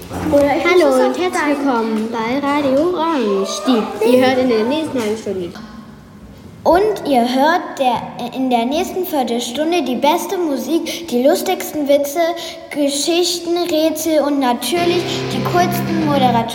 Hallo und herzlich willkommen bei Radio Orange. Ihr hört in der nächsten halben Stunde. Und ihr hört in der nächsten Viertelstunde die beste Musik, die lustigsten Witze, Geschichten, Rätsel und natürlich die coolsten Moderatoren